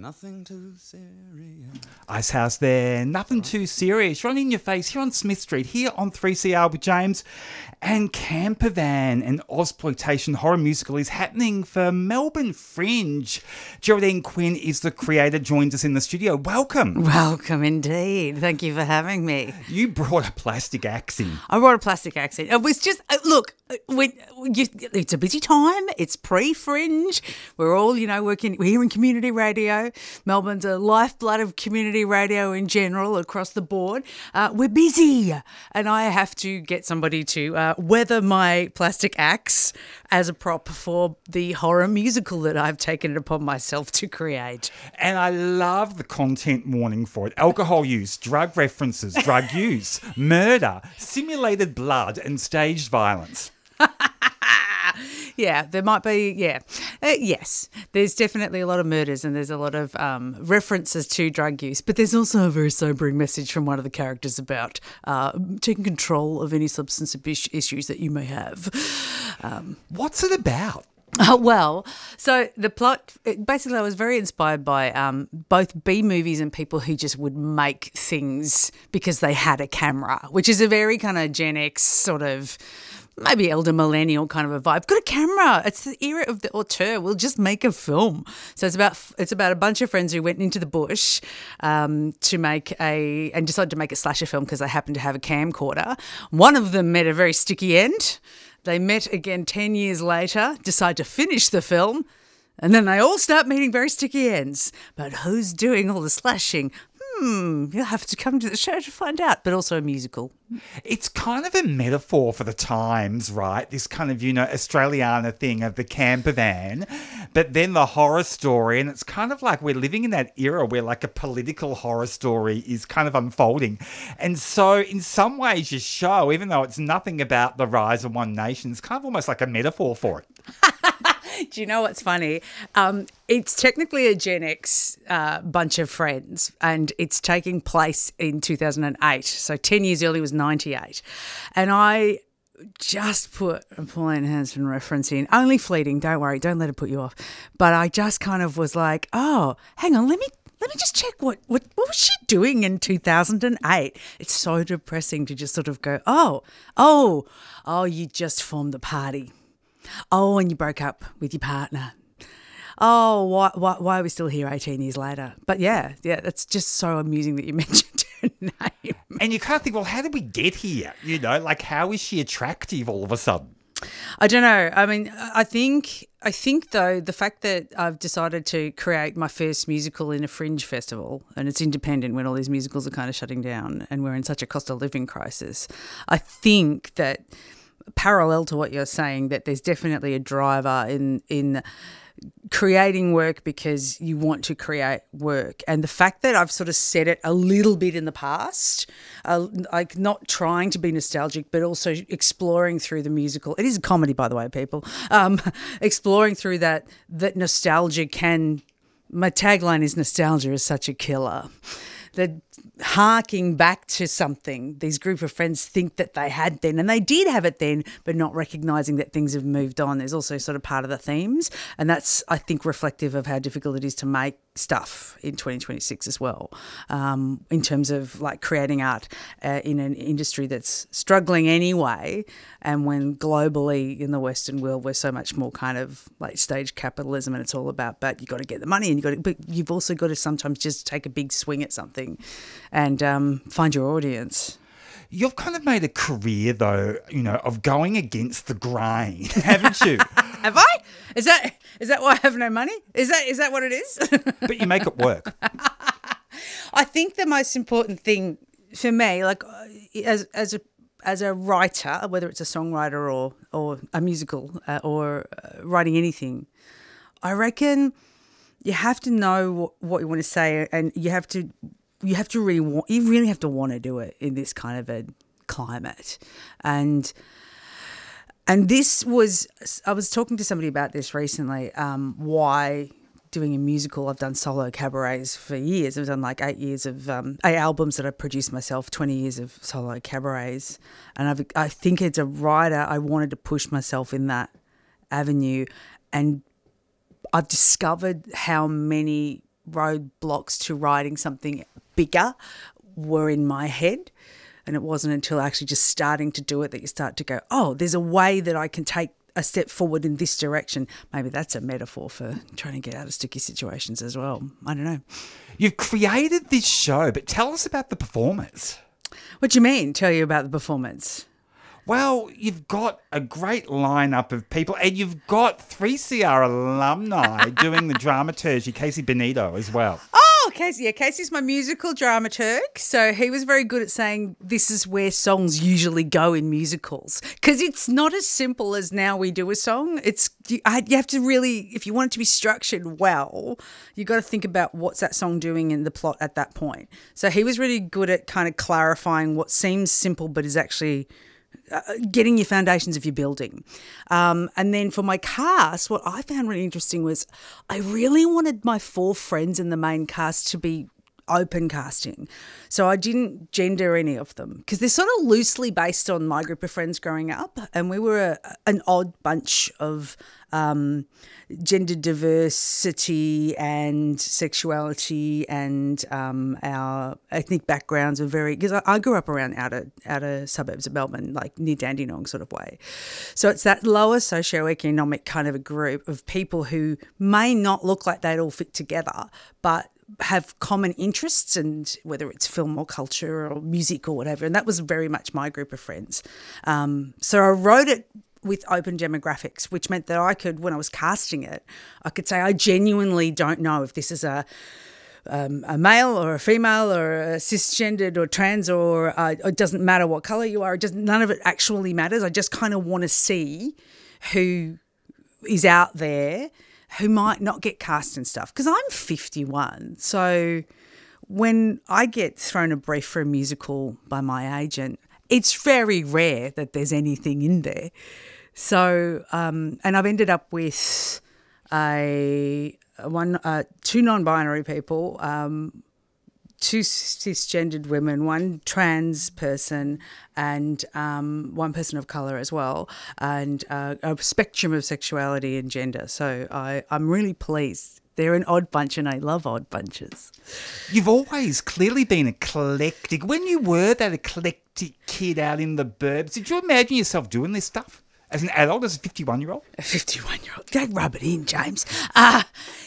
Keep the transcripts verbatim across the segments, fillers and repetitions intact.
Nothing too serious. Icehouse there, nothing too serious. Right in your face here on Smith Street, here on three C R with James. And Campervan, an Ozploitation horror musical, is happening for Melbourne Fringe. Geraldine Quinn is the creator, joins us in the studio. Welcome. Welcome indeed. Thank you for having me. You brought a plastic axe in. I brought a plastic axe in. It was just, uh, look, uh, when, you, it's a busy time. It's pre-Fringe. We're all, you know, working, we're here in community radio. Melbourne's a lifeblood of community radio in general across the board. Uh, we're busy. And I have to get somebody to uh, weather my plastic axe as a prop for the horror musical that I've taken it upon myself to create. And I love the content warning for it. Alcohol use, drug references, drug use, murder, simulated blood and staged violence. Yeah, there might be, yeah. Uh, yes, there's definitely a lot of murders and there's a lot of um, references to drug use, but there's also a very sobering message from one of the characters about uh, taking control of any substance abuse issues that you may have. Um, What's it about? Uh, well, so the plot, it, basically I was very inspired by um, both B-movies and people who just would make things because they had a camera, which is a very kind of Gen X sort of, maybe elder millennial kind of a vibe. Got a camera. It's the era of the auteur. We'll just make a film. So it's about it's about a bunch of friends who went into the bush um, to make a and decided to make a slasher film because they happened to have a camcorder. One of them met a very sticky end. They met again ten years later, decide to finish the film, and then they all start meeting very sticky ends. But who's doing all the slashing? Hmm, you'll have to come to the show to find out, but also a musical. It's kind of a metaphor for the times, right? This kind of, you know, Australiana thing of the camper van, but then the horror story. And it's kind of like we're living in that era where like a political horror story is kind of unfolding. And so in some ways your show, even though it's nothing about the rise of one nation, it's kind of almost like a metaphor for it. Do you know what's funny? Um, it's technically a Gen X uh, bunch of friends and it's taking place in two thousand eight. So ten years early was ninety-eight. And I just put a Pauline Hanson reference in, only fleeting, don't worry, don't let it put you off. But I just kind of was like, oh, hang on, let me Let me just check what, what, what was she doing in two thousand eight? It's so depressing to just sort of go, oh, oh, oh, you just formed the party. Oh, and you broke up with your partner. Oh, why, why, why are we still here eighteen years later? But yeah, yeah, it's just so amusing that you mentioned her name. And you can't think, well, how did we get here? You know, like how is she attractive all of a sudden? I don't know. I mean, I think, I think though, the fact that I've decided to create my first musical in a Fringe festival and it's independent when all these musicals are kind of shutting down and we're in such a cost of living crisis, I think that parallel to what you're saying, that there's definitely a driver in in creating work because you want to create work. And the fact that I've sort of said it a little bit in the past, uh, like not trying to be nostalgic, but also exploring through the musical. It is a comedy, by the way, people. Um, exploring through that, that nostalgia can, my tagline is nostalgia is such a killer. That harking back to something these group of friends think that they had then, and they did have it then, but not recognising that things have moved on. There's also sort of part of the themes, and that's, I think, reflective of how difficult it is to make stuff in twenty twenty-six as well, um, in terms of like creating art uh, in an industry that's struggling anyway, and when globally in the Western world we're so much more kind of like stage capitalism and it's all about, but you got to get the money and you got to, but you've also got to sometimes just take a big swing at something and um, find your audience. You've kind of made a career, though, you know, of going against the grain, haven't you? Have I? Is that is that why I have no money? Is that is that what it is? But you make it work. I think the most important thing for me, like as as a as a writer, whether it's a songwriter or or a musical uh, or uh, writing anything, I reckon you have to know what, what you want to say, and you have to. You have to really want, you really have to want to do it in this kind of a climate. And and this was, I was talking to somebody about this recently, um, why doing a musical, I've done solo cabarets for years. I've done like eight years of, um, eight albums that I produced myself, twenty years of solo cabarets. And I've, I think as a writer, I wanted to push myself in that avenue. And I've discovered how many roadblocks to writing something bigger were in my head. And it wasn't until actually just starting to do it that you start to go, oh, there's a way that I can take a step forward in this direction. Maybe that's a metaphor for trying to get out of sticky situations as well. I don't know. You've created this show, but tell us about the performers. What do you mean, tell you about the performance? Well, you've got a great lineup of people, and you've got three C R alumni doing the dramaturgy, Casey Benito as well. Oh, Casey. Yeah, Casey's my musical dramaturg. So he was very good at saying this is where songs usually go in musicals, because it's not as simple as now we do a song. It's you, I, you have to really, if you want it to be structured well, you got to think about what's that song doing in the plot at that point. So he was really good at kind of clarifying what seems simple but is actually Uh, getting your foundations of your building. Um, and then for my cast, what I found really interesting was I really wanted my four friends in the main cast to be open casting. So I didn't gender any of them because they're sort of loosely based on my group of friends growing up. And we were a, an odd bunch of um, gender diversity and sexuality, and um, our ethnic backgrounds were very, because I, I grew up around outer, outer suburbs of Melbourne, like near Dandenong sort of way. So it's that lower socioeconomic kind of a group of people who may not look like they'd all fit together, but have common interests, and whether it's film or culture or music or whatever. And that was very much my group of friends. Um, so I wrote it with open demographics, which meant that I could, when I was casting it, I could say, I genuinely don't know if this is a um, a male or a female or a cisgendered or trans, or uh, it doesn't matter what colour you are. It just, none of it actually matters. I just kind of want to see who is out there who might not get cast and stuff. Because I'm fifty-one, so when I get thrown a brief for a musical by my agent, it's very rare that there's anything in there. So, um, and I've ended up with a one, uh, two non-binary people, um, two cisgendered women, one trans person, and um, one person of colour as well, and uh, a spectrum of sexuality and gender. So I, I'm really pleased. They're an odd bunch, and I love odd bunches. You've always clearly been eclectic. When you were that eclectic kid out in the burbs, did you imagine yourself doing this stuff as an adult, as a fifty-one-year-old? A fifty-one-year-old. Don't rub it in, James. Uh,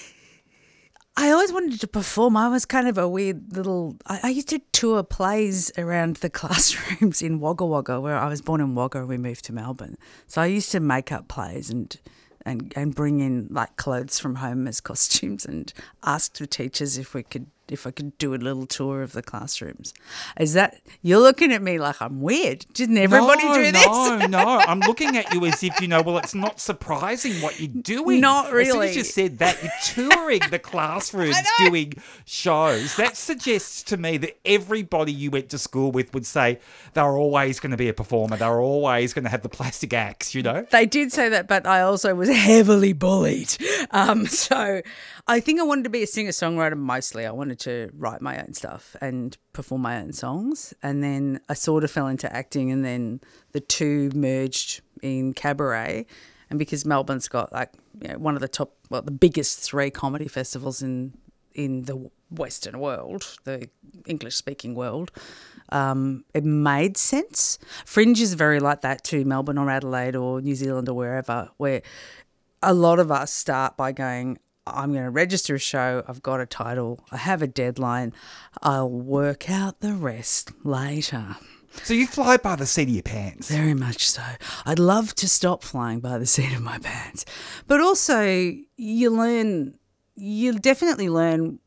I always wanted to perform. I was kind of a weird little... I, I used to tour plays around the classrooms in Wagga Wagga, where I was born in Wagga and we moved to Melbourne. So I used to make up plays and... And, and bring in like clothes from home as costumes, and ask the teachers if we could if I could do a little tour of the classrooms. Is that, you're looking at me like I'm weird? Didn't everybody no, do this? No, no, I'm looking at you as if, you know, well, it's not surprising what you're doing. Not really. As soon as you said that, you're touring the classrooms doing shows. That suggests to me that everybody you went to school with would say they're always going to be a performer. They're always going to have the plastic acts, you know? They did say that, but I also was heavily bullied. Um, so I think I wanted to be a singer-songwriter mostly. I wanted to write my own stuff and perform my own songs. And then I sort of fell into acting, and then the two merged in cabaret. And because Melbourne's got like, you know, one of the top, well, the biggest three comedy festivals in in the Western world, the English-speaking world, um, it made sense. Fringe is very like that too, Melbourne or Adelaide or New Zealand or wherever, where a lot of us start by going, I'm going to register a show, I've got a title, I have a deadline, I'll work out the rest later. So you fly by the seat of your pants. Very much so. I'd love to stop flying by the seat of my pants. But also you learn, you definitely learn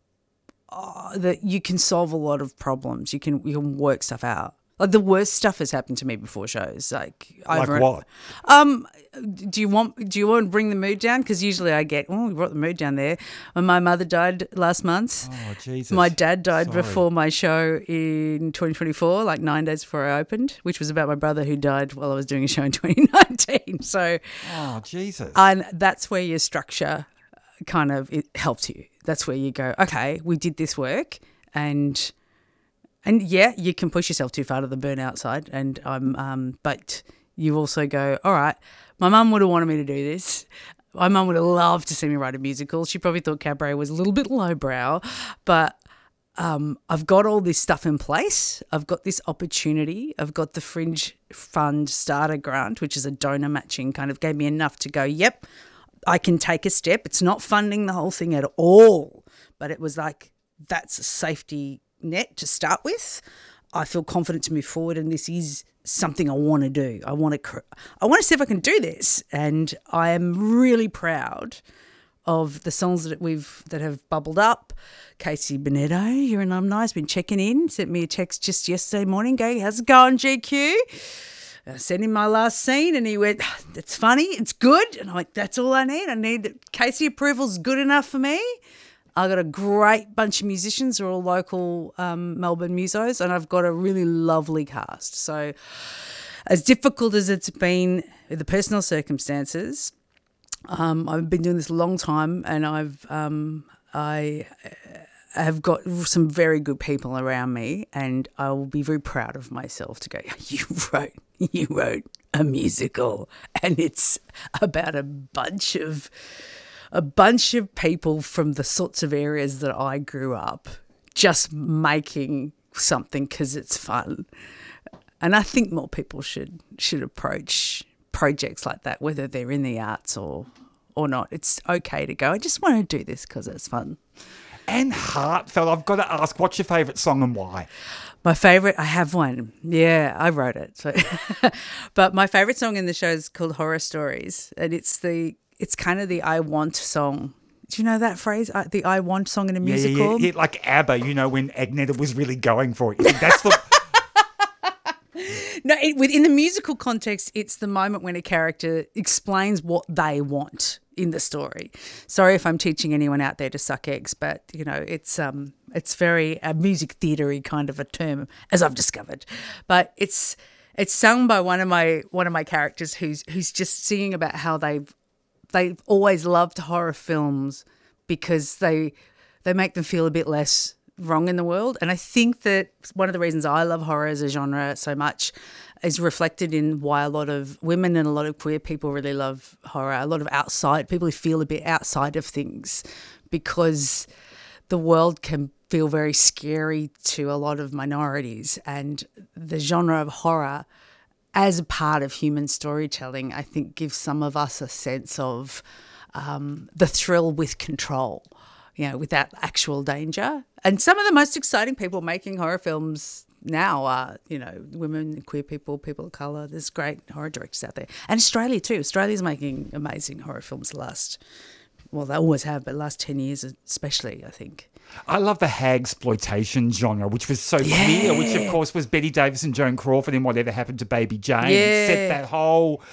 uh, that you can solve a lot of problems. You can you can work stuff out. Like the worst stuff has happened to me before shows. Like, like over, what? Um, do you want do you want to bring the mood down? Because usually I get, oh, we brought the mood down there. When my mother died last month. Oh, Jesus. My dad died Sorry. before my show in twenty twenty-four, like nine days before I opened, which was about my brother who died while I was doing a show in twenty nineteen. So, oh, Jesus. And that's where your structure kind of it helps you. That's where you go, okay, we did this work, and and yeah, you can push yourself too far to the burnout side, and I'm um, but you also go, all right, my mum would have wanted me to do this. My mum would have loved to see me write a musical. She probably thought cabaret was a little bit lowbrow, but um, I've got all this stuff in place. I've got this opportunity. I've got the Fringe Fund Starter Grant, which is a donor matching, kind of gave me enough to go, yep, I can take a step. It's not funding the whole thing at all, but it was like, that's a safety net to start with. I feel confident to move forward, and this is something I want to do. I want to, I want to see if I can do this, and I am really proud of the songs that we've that have bubbled up. Casey Bonetto, you're an alumni, has been checking in, sent me a text just yesterday morning going, how's it going, G Q? I sent him my last scene and he went, it's funny, it's good. And I'm like, that's all I need. I need Casey approval's good enough for me. I've got a great bunch of musicians who are all local um, Melbourne musos, and I've got a really lovely cast. So as difficult as it's been with the personal circumstances, um, I've been doing this a long time, and I've um, I have got some very good people around me, and I will be very proud of myself to go, you wrote, you wrote a musical, and it's about a bunch of a bunch of people from the sorts of areas that I grew up just making something because it's fun. And I think more people should should approach projects like that, whether they're in the arts or or not. It's okay to go, I just want to do this because it's fun. And heartfelt. I've got to ask, what's your favourite song and why? My favourite, I have one. Yeah, I wrote it. So. But my favourite song in the show is called Horror Stories, and it's the it's kind of the I Want song. Do you know that phrase? I, the I Want song in a Yeah, musical? yeah, yeah. Like ABBA, you know, when Agneta was really going for it. You think that's the... No, it, within the musical context, it's the moment when a character explains what they want in the story. Sorry if I'm teaching anyone out there to suck eggs, but you know, it's um, it's very a music theatre-y kind of a term, as I've discovered. But it's it's sung by one of my one of my characters who's who's just singing about how they've they've always loved horror films because they they make them feel a bit less wrong in the world. And I think that one of the reasons I love horror as a genre so much is reflected in why a lot of women and a lot of queer people really love horror, a lot of outside people who feel a bit outside of things, because the world can feel very scary to a lot of minorities, and the genre of horror as a part of human storytelling, I think, gives some of us a sense of um, the thrill with control, you know, without actual danger. And some of the most exciting people making horror films now are, you know, women, queer people, people of colour. There's great horror directors out there. And Australia too. Australia's making amazing horror films the last, well, they always have, but the last ten years especially, I think. I love the hag-exploitation genre, which was so Yeah. clear, which of course was Betty Davis and Joan Crawford in Whatever Happened to Baby Jane. Yeah. It set that whole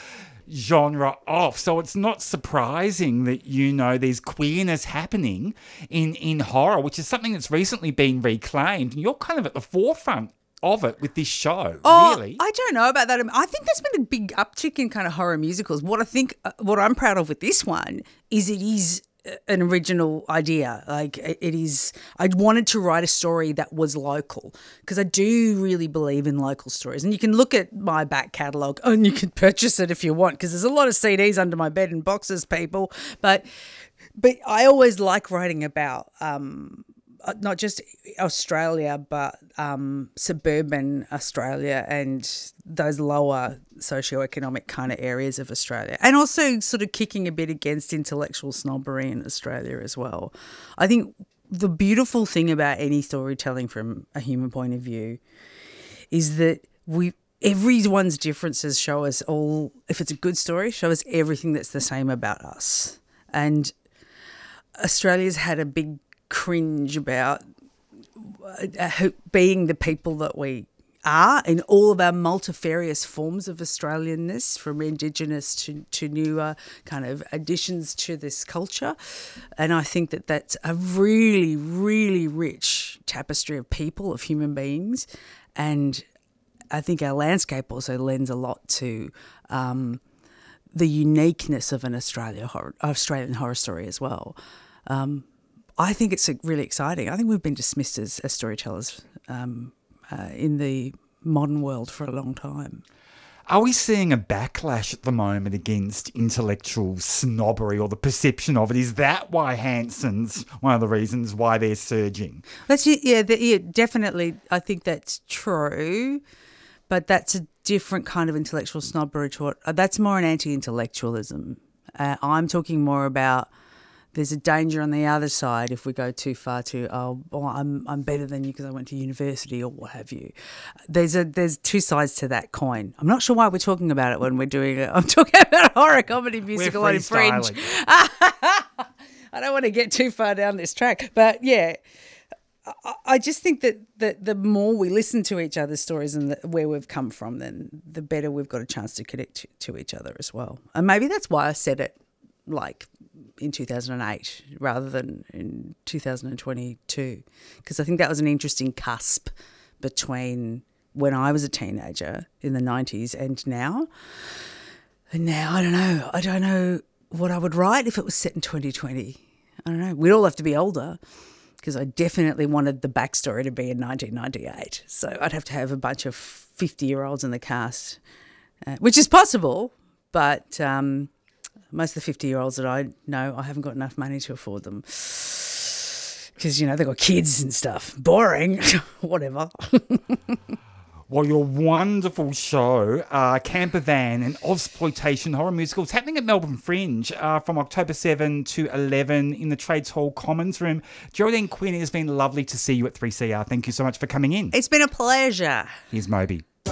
genre off. So it's not surprising that, you know, there's queerness happening in, in horror, which is something that's recently been reclaimed. And you're kind of at the forefront of it with this show, Oh, really. I don't know about that. I think there's been a big uptick in kind of horror musicals. What I think, uh, what I'm proud of with this one is it is an original idea. Like it it is, I wanted to write a story that was local, because I do really believe in local stories. And you can look at my back catalogue and you can purchase it if you want, because there's a lot of C Ds under my bed and boxes, people. But but I always like writing about um, not just Australia, but um, suburban Australia and those lower socioeconomic kind of areas of Australia, and also sort of kicking a bit against intellectual snobbery in Australia as well. I think the beautiful thing about any storytelling from a human point of view is that we everyone's differences show us all, if it's a good story, show us everything that's the same about us. And Australia's had a big cringe about uh, being the people that we are in all of our multifarious forms of Australianness, from Indigenous to, to newer kind of additions to this culture. And I think that that's a really, really rich tapestry of people, of human beings. And I think our landscape also lends a lot to um, the uniqueness of an Australia horror, Australian horror story as well. Um, I think it's really exciting. I think we've been dismissed as, as storytellers um, uh, in the modern world for a long time. Are we seeing a backlash at the moment against intellectual snobbery or the perception of it? Is that why Hanson's one of the reasons why they're surging? That's yeah, the, yeah, definitely. I think that's true, but that's a different kind of intellectual snobbery. To what, that's more an anti-intellectualism. Uh, I'm talking more about there's a danger on the other side if we go too far to oh, oh I'm I'm better than you because I went to university or what have you. There's a there's two sides to that coin. I'm not sure why we're talking about it when we're doing it. I'm talking about a horror comedy musical on Fringe. I don't want to get too far down this track, but yeah. I just think that, that the more we listen to each other's stories and the, where we've come from, then the better we've got a chance to connect to, to each other as well. And maybe that's why I said it like in two thousand eight rather than in two thousand twenty-two, because I think that was an interesting cusp between when I was a teenager in the nineties and now. And now I don't know. I don't know what I would write if it was set in twenty twenty. I don't know. We'd all have to be older, because I definitely wanted the backstory to be in nineteen ninety-eight. So I'd have to have a bunch of fifty-year-olds in the cast, uh, which is possible, but um, most of the fifty-year-olds that I know, I haven't got enough money to afford them because, you know, they've got kids and stuff. Boring. Whatever. Well, your wonderful show, uh, Camper Van, an Ozploitation horror musical. It's happening at Melbourne Fringe uh, from October seventh to eleven in the Trades Hall Commons Room. Geraldine Quinn, it has been lovely to see you at three C R. Thank you so much for coming in. It's been a pleasure. Here's Moby.